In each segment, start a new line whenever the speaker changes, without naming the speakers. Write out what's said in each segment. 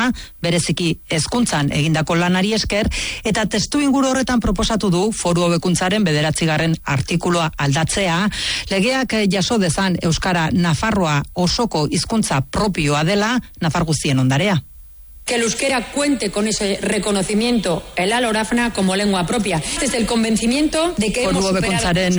bereziki hezkuntzan egindako lanari esker, eta testu inguru horretan proposatu du Foru Hobekuntzaren 9. artikulua aldatzea, legeak jaso dezan euskara Nafarroa osoko hizkuntza propioa dela Nafar guztien ondarea.
Que el euskera cuente con ese reconocimiento el alorafna como lengua propia. Desde el convencimiento de que
Foru Hobekuntzaren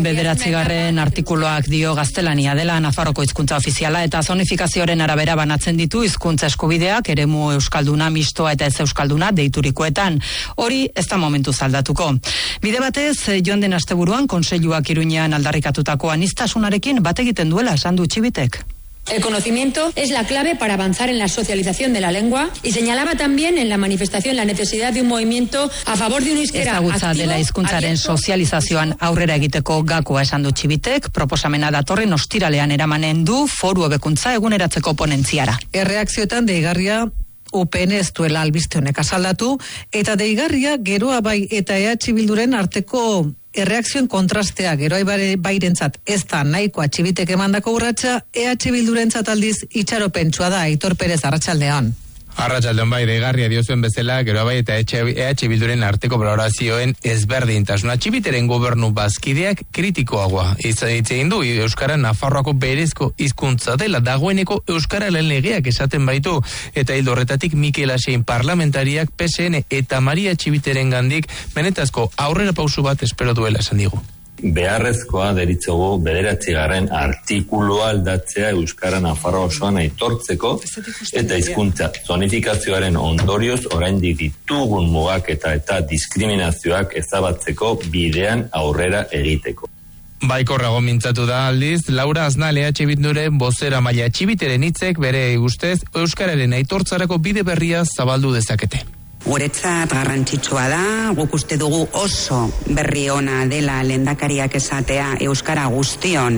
9. artikuluak dio gaztelania dela Nafarroko hizkuntza ofiziala eta zonifikazioaren arabera banatzen ditu hizkuntza eskubideak eremu euskalduna, mistoa eta ez euskalduna deiturikoetan. Hori ez da momentuz aldatuko. Bide batez, joan den asteburuan Kontseiluak Iruñean aldarrikatutako aniztasunarekin bat egiten duela esan du Txibitek.
El conocimiento es la clave para avanzar en la socialización de la lengua y señalaba también en la manifestación la necesidad de un movimiento a favor de un euskera
ezagutza dela hizkuntzaren sozializazioan aurrera egiteko gakoa esan du Txibitek, proposamena datorren ostiralean eramanen du Foru Hobekuntza eguneratzeko ponentziara.
Erreakzioetan deigarria UPN ez duela albiste honek asaldatu, eta deigarria Geroa Bai eta EH Bilduren arteko erreakzioen kontrastea Geroa Bairentzat ez da nahikoa Txibitek emandako urratsa, EH Bildurentzat aldiz itxaropentsua da. Aitor Perez, arratsaldean.
Arratsaldean bai, deigarria diozuen bezala, Geroa Bai eta EH Bilduren arteko balorazioen ezberdintasuna. Txibiteren gobernu bazkideak kritikoagoa egin du euskara Nafarroako berezko hizkuntza dela, dagoeneko euskararen legeak esaten baitu, eta hildo horretatik Mikel Asein parlamentariak PSN eta Maria Txibiteren gandik benetazko aurrera pausu bat espero duela esan digu.
Beharrezkoa deritzogu 9. artikulua aldatzea euskara Nafarroa osoan aitortzeko eta hizkuntza zonifikazioaren ondorioz oraindik ditugun mugaketa eta diskriminazioak ezabatzeko bidean aurrera egiteko.
Baikorrago mintzatu da aldiz, Laura Aznal EH Bilduren bozeramaile Txibiteren hitzek bere ustez euskararen aitortzarako bide berria zabaldu dezakete.
Guretzat garrantzitsua da, guk uste dugu oso berri ona dela lehendakariak esatea euskara guztion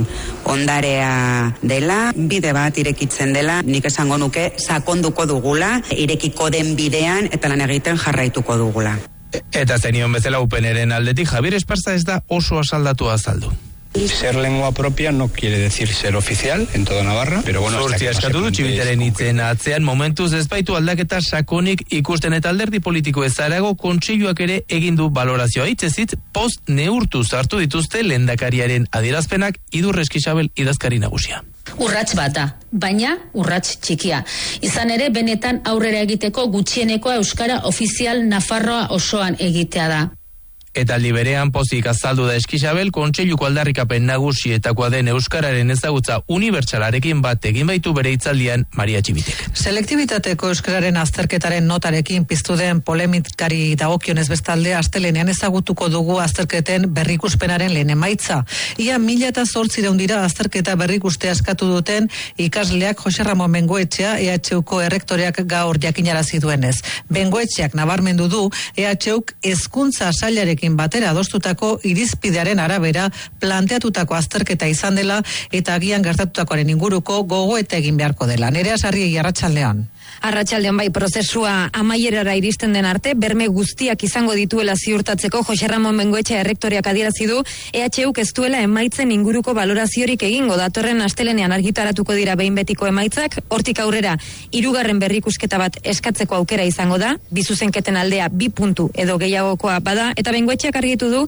ondarea dela, bide bat irekitzen dela, nik esango nuke sakonduko dugula, irekiko den bidean eta lan egiten jarraituko dugula.
Eta zenion bezala UPNren aldetik Javier Esparza ez da oso asaldatu azaldu.
Ser lengua propia no quiere decir ser oficial en toda Navarra, pero bueno,
Zortzia eskatu du Txibiteren hitzen atzean momentuz ez baitu aldaketa sakonik ikusten eta alderdi politiko ezarago Kontseiluak ere egin du balorazioa hitzezit post neurtu hartu dituzte lehendakariaren adierazpenak Idur Eskixabel idazkari nagusia.
Urrats bat da, baina urrats txikia. Izan ere, benetan aurrera egiteko gutxienekoa euskara ofizial Nafarroa osoan egitea da.
Eta liberean pozik azaldu da Eskixabel, Kontseiluko aldarrikapen nagusietakoa den euskararen ezagutza unibertsalarekin bat egin baitu bere hitzaldian Maria Txibitek.
Selektibitateko euskararen azterketaren notarekin piztu den polemikari dagokionez bestalde astelenean ezagutuko dugu azterketen berrikuspenaren lehen emaitza. Ia 1.800 dira azterketa berrikustea eskatu duten ikasleak Jose Ramon Bengoetxea EHUko errektoreak gaur jakinarazi duenez. Bengoetxeak nabarmendu du EHUk hezkuntza sailarekin batera adostutako irizpidearen arabera planteatutako azterketa izan dela eta agian gertatutakoaren inguruko gogoeta egin beharko dela. Nerea Sarriegi, arratsaldean.
Arratsaldean bai, prozesua amaierara iristen den arte, berme guztiak izango dituela ziurtatzeko Jose Ramon Bengoetxea errektoreak adierazi du EHUk ez duela emaitzen inguruko baloraziorik egingo. Datorren astelenean argitaratuko dira behin betiko emaitzak, hortik aurrera 3. berrikusketa bat eskatzeko aukera izango da, bi zuzenketen aldea 2 puntu edo gehiagokoa bada, eta Bengoetxeak argitu du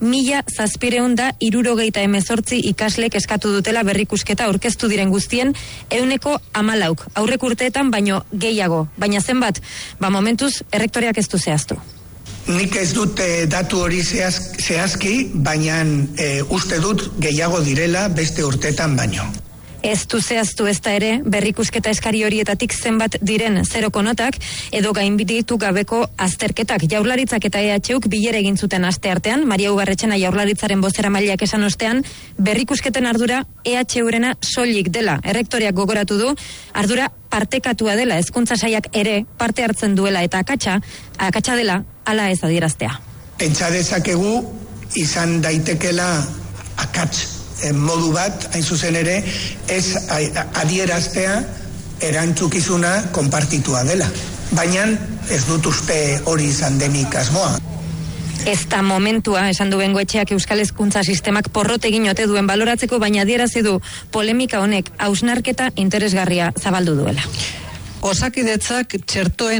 1.768 ikaslek eskatu dutela berrikusketa aurkeztu diren guztien 14%, aurrek urteetan baino gehiago, baina zenbat, momentuz errektoreak ez du zehaztu.
Nik ez dut datu hori zehazki, baina uste dut gehiago direla beste urteetan baino.
Ez du zehaztu ez da ere, berrikusketa eskari horietatik zenbat diren zeroko notak, edo gainbiditu gabeko azterketak. Jaurlaritzak eta EHUk bilera egin zuten aste artean, Maria Ugarretxena Jaurlaritzaren bozeramaileak esan ostean, berrikusketen ardura EHUrena soilik dela. Errektoreak gogoratu du, ardura partekatua dela, hezkuntza sailak ere parte hartzen duela eta akatsa dela, hala ez adieraztea.
Pentsa dezakegu izan daitekela akats modu bat, hain zuzen ere, ez adieraztea erantzukizuna konpartitua dela. Baina ez dut uste hori izan denik asmoa.
Ez da momentua, esan du Bengoetxeak euskal hezkuntza sistemak porrot egin ote duen baloratzeko, baina adierazi du polemika honek hausnarketa interesgarria zabaldu duela.
Osakidetzak txertoen